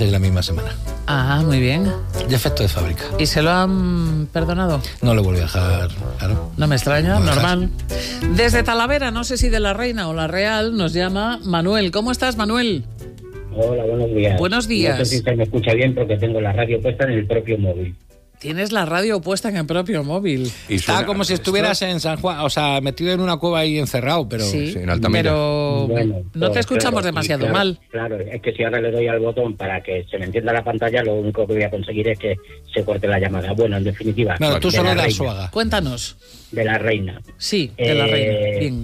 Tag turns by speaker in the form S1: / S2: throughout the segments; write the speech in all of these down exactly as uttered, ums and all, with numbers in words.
S1: veces la misma semana.
S2: Ah, muy bien.
S1: De efecto de fábrica.
S2: ¿Y se lo han perdonado?
S1: No le volví a dejar, claro.
S2: No me extraña,
S1: No
S2: normal. Desde Talavera, no sé si de la Reina o la Real, nos llama Manuel. ¿Cómo estás, Manuel?
S3: Hola, buenos días.
S2: Buenos días.
S3: No sé si se me escucha bien porque tengo la radio puesta en el propio móvil.
S2: Tienes la radio puesta en el propio móvil.
S1: Y está como si estuvieras en San Juan, o sea, metido en una cueva ahí encerrado, pero
S2: sí,
S1: sí, en Altamira.
S2: Pero
S3: Bueno,
S2: no
S3: pues,
S2: te escuchamos
S3: claro,
S2: demasiado
S3: claro,
S2: mal.
S3: Claro, es que si ahora le doy al botón para que se me encienda la pantalla, lo único que voy a conseguir es que se corte la llamada. Bueno, en definitiva...
S1: Bueno, tú
S3: de
S1: solo
S3: la
S1: das
S3: reina,
S1: suaga.
S2: Cuéntanos.
S3: De la Reina.
S2: Sí, de la
S3: Eh,
S2: Reina. Bien.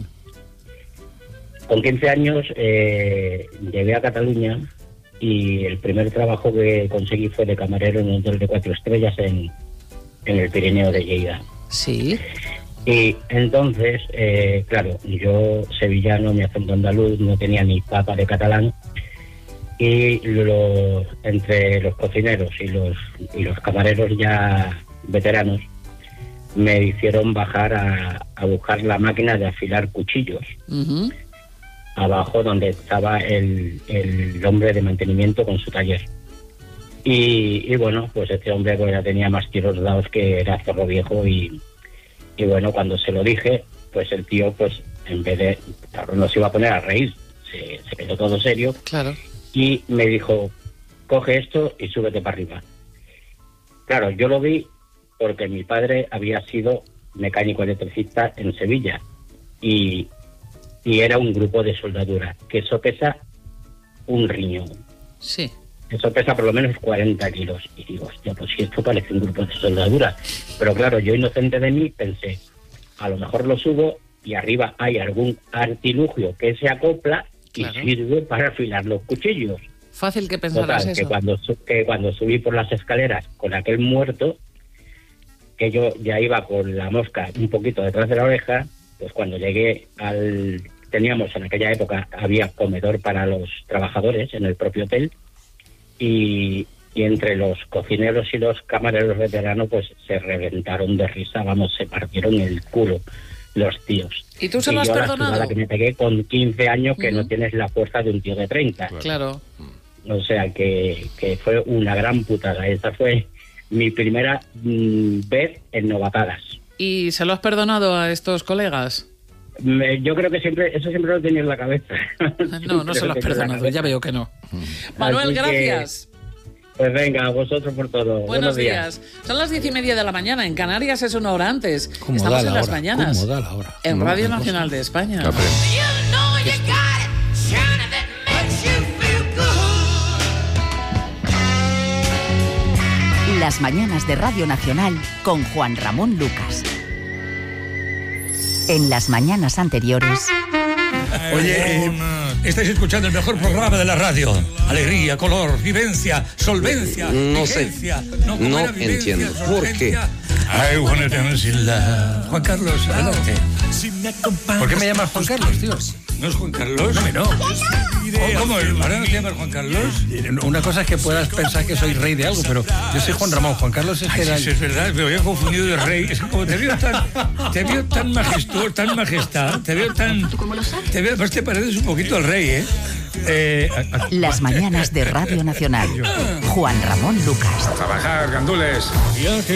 S3: Con quince años eh, llegué a Cataluña y el primer trabajo que conseguí fue de camarero en un hotel de cuatro estrellas en, en el Pirineo de Lleida.
S2: Sí.
S3: Y entonces, eh, claro, yo sevillano, mi acento andaluz, no tenía ni papa de catalán, y lo, entre los cocineros y los, y los camareros ya veteranos me hicieron bajar a, a buscar la máquina de afilar cuchillos.
S2: Uh-huh.
S3: Abajo donde estaba el, el hombre de mantenimiento con su taller. Y, y bueno, pues este hombre pues ya tenía más tiros dados que era zorro viejo y, y bueno, cuando se lo dije, pues el tío pues en vez de, claro, no se iba a poner a reír, se, se quedó todo serio.
S2: Claro.
S3: Y me dijo, coge esto y súbete para arriba. Claro, yo lo vi porque mi padre había sido mecánico electricista en Sevilla y y era un grupo de soldadura, que eso pesa un riñón.
S2: Sí.
S3: Eso pesa por lo menos cuarenta kilos. Y digo, hostia, pues si esto parece un grupo de soldadura. Pero claro, yo inocente de mí pensé, a lo mejor lo subo y arriba hay algún artilugio que se acopla y
S2: claro.
S3: sirve para afilar los cuchillos.
S2: Fácil que pensaras
S3: Total,
S2: eso.
S3: que cuando, que cuando subí por las escaleras con aquel muerto, que yo ya iba con la mosca un poquito detrás de la oreja, pues cuando llegué al... Teníamos en aquella época, había comedor para los trabajadores en el propio hotel y, y entre los cocineros y los camareros veteranos pues se reventaron de risa, vamos, se partieron el culo los tíos.
S2: ¿Y tú se lo has
S3: yo
S2: perdonado?
S3: La que me pegué con quince años que
S2: uh-huh.
S3: no tienes la fuerza de un tío de treinta.
S2: Claro.
S3: O sea que, que fue una gran putada. Esa fue mi primera mmm, vez en novatadas.
S2: ¿Y se lo has perdonado a estos colegas?
S3: Me, yo creo que siempre, eso siempre lo tenía en la cabeza.
S2: No, no se lo has perdonado, ya veo que no. Manuel,
S3: Así
S2: gracias.
S3: Que, pues venga, a vosotros por todo.
S2: Buenos,
S3: Buenos
S2: días.
S3: días.
S2: Son las diez y media de la mañana, en Canarias es una hora antes.
S1: ¿Cómo
S2: Estamos
S1: da la
S2: en las
S1: hora?
S2: mañanas.
S1: ¿Cómo da la hora?
S2: En
S1: No,
S2: Radio
S1: no,
S2: Nacional
S1: no.
S2: de España.
S1: La
S4: Las mañanas de Radio Nacional con Juan Ramón Lucas. En las mañanas anteriores...
S5: Oye, eh, estáis escuchando el mejor programa de la radio. Alegría, color, vivencia, solvencia,
S6: No sé,
S5: vigencia,
S6: no
S5: buena vivencia,
S6: entiendo. ¿Por qué?
S5: solvencia. I wanna dance in love. Juan Carlos, adelante.
S1: ¿Por qué me llamas Juan Carlos, tío?
S5: ¿No es Juan Carlos?
S1: No, que no.
S5: ¿Cómo? ¿Cómo? ¿Ahora no te llamas Juan Carlos?
S1: Una cosa es que puedas pensar que soy rey de algo, pero yo soy Juan Ramón. Juan Carlos es que
S5: Ay,
S1: era...
S5: sí, sí, es verdad, me había confundido de rey. Es que como te veo tan, te veo tan majestuoso, tan majestad, te veo tan... Te veo, pues te pareces un poquito al rey, ¿eh? eh a, a,
S4: Las mañanas de Radio Nacional. Juan Ramón Lucas.
S7: Trabajar, gandules.
S5: Viaje